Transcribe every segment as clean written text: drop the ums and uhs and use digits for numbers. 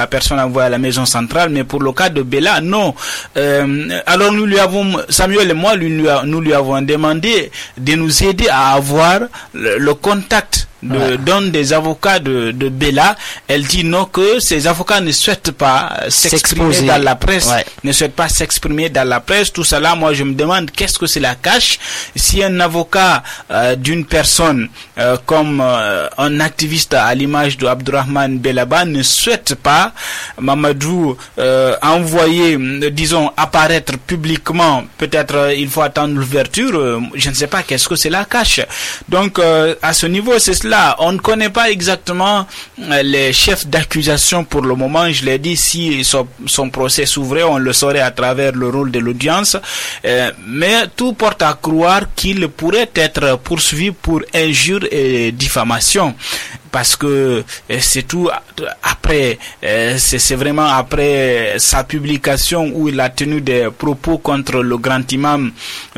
la personne envoyée à la maison centrale, mais pour le cas de Bella, non. Alors Samuel et moi, nous lui avons demandé de nous aider à avoir le contact d'un des avocats de Bella. Elle dit non, que ces avocats ne souhaitent pas s'exprimer dans la presse, ne souhaitent pas s'exprimer dans la presse. Tout cela, moi je me demande qu'est-ce que cela cache. Si un avocat d'une personne comme un activiste à l'image de Abdourahmane Bellaba ne souhaite pas, Mamadou, envoyer, disons, apparaître publiquement, peut-être il faut attendre l'ouverture, je ne sais pas qu'est-ce que cela cache. Donc à ce niveau, c'est cela. On ne connaît pas exactement les chefs d'accusation pour le moment. Je l'ai dit, si son procès s'ouvrait, on le saurait à travers le rôle de l'audience. Mais tout porte à croire qu'il pourrait être poursuivi pour injure et diffamation. Parce que c'est tout après, c'est vraiment après sa publication où il a tenu des propos contre le grand imam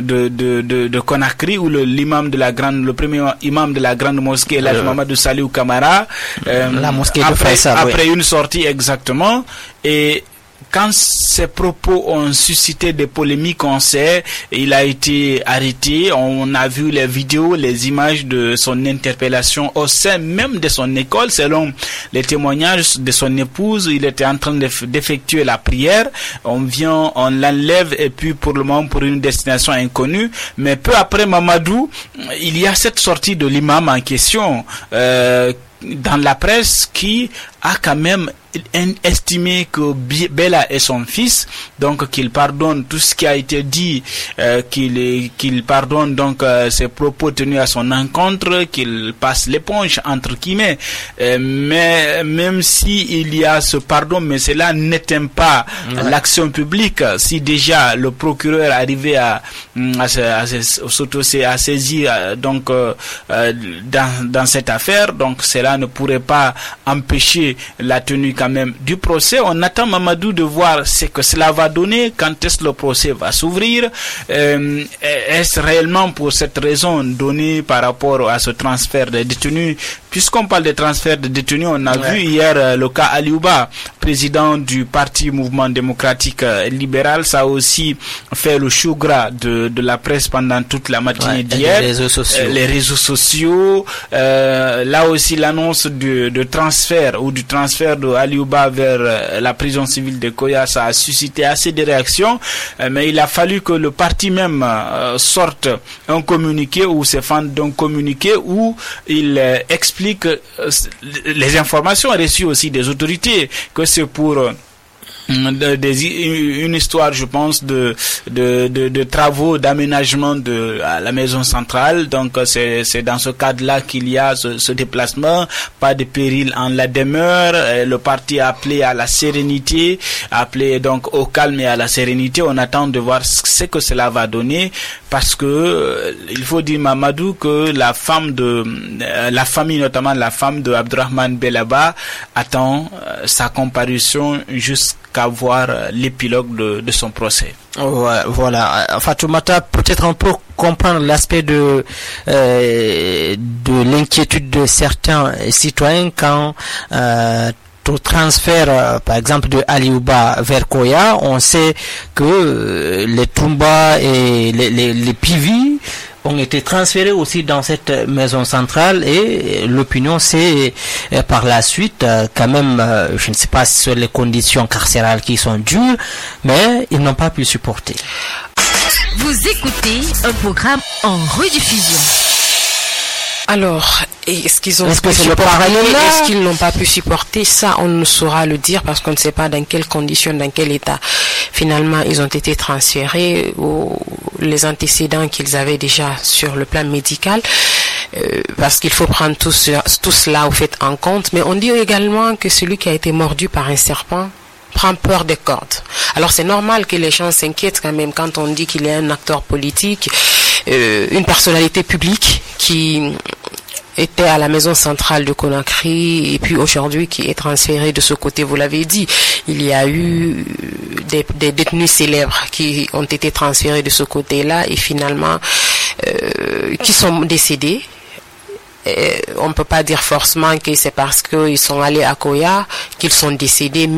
de Conakry, ou le premier imam de la grande mosquée, l'Haj Mamadou Saliou Camara, la mosquée de Faisal, après une sortie exactement. Et quand ces propos ont suscité des polémiques, on sait, il a été arrêté. On a vu les vidéos, les images de son interpellation au sein même de son école. Selon les témoignages de son épouse, il était en train d'effectuer la prière. On l'enlève, et puis pour le moment pour une destination inconnue. Mais peu après Mamadou, il y a cette sortie de l'imam en question dans la presse, qui a quand même estimé que Bella est son fils, donc qu'il pardonne tout ce qui a été dit, qu'il pardonne donc ses propos tenus à son encontre, qu'il passe l'éponge entre guillemets. Mais même si il y a ce pardon, mais cela n'éteint pas l'action publique. Si déjà le procureur arrivait à saisir donc dans cette affaire, donc cela ne pourrait pas empêcher la tenue quand même du procès. On attend, Mamadou, de voir ce que cela va donner, quand est-ce que le procès va s'ouvrir, est-ce réellement pour cette raison donnée par rapport à ce transfert de détenus. Puisqu'on parle de transfert de détenus, on a vu hier le cas Aliouba, président du parti Mouvement démocratique libéral. Ça a aussi fait le chou gras de la presse pendant toute la matinée d'hier. Les réseaux sociaux, là aussi l'annonce de transfert ou du transfert de Aliouba vers la prison civile de Koya, ça a suscité assez de réactions, mais il a fallu que le parti même sorte un communiqué, ou se fende d'un communiqué où il explique les informations reçues aussi des autorités, que c'est pour une histoire, je pense, de travaux d'aménagement à la maison centrale. Donc c'est dans ce cadre-là qu'il y a ce déplacement, pas de péril en la demeure. Le parti a appelé à la sérénité, appelé donc au calme et à la sérénité. On attend de voir ce que cela va donner, parce que il faut dire, Mamadou, que la famille, notamment la femme de Abdourahmane Bellaba, attend sa comparution jusqu'à voir l'épilogue de son procès. Voilà. Fatoumata, peut-être on peut comprendre l'aspect de l'inquiétude de certains citoyens quand au transfert, par exemple, de Aliouba vers Koya, on sait que les Toumba et les Pivi ont été transférés aussi dans cette maison centrale, et l'opinion c'est par la suite quand même, je ne sais pas si c'est les conditions carcérales qui sont dures, mais ils n'ont pas pu supporter. Vous écoutez un programme en rediffusion. Alors, est-ce qu'ils ont pu supporter, est-ce qu'ils n'ont pas pu supporter? Ça, on ne saura le dire, parce qu'on ne sait pas dans quelles conditions, dans quel état finalement ils ont été transférés, ou les antécédents qu'ils avaient déjà sur le plan médical, parce qu'il faut prendre tout cela au fait en compte. Mais on dit également que celui qui a été mordu par un serpent prend peur des cordes. Alors c'est normal que les gens s'inquiètent quand même quand on dit qu'il est un acteur politique, une personnalité publique qui était à la maison centrale de Conakry, et puis aujourd'hui qui est transféré de ce côté. Vous l'avez dit, il y a eu des détenus célèbres qui ont été transférés de ce côté-là, et finalement qui sont décédés. On ne peut pas dire forcément que c'est parce qu'ils sont allés à Koya qu'ils sont décédés.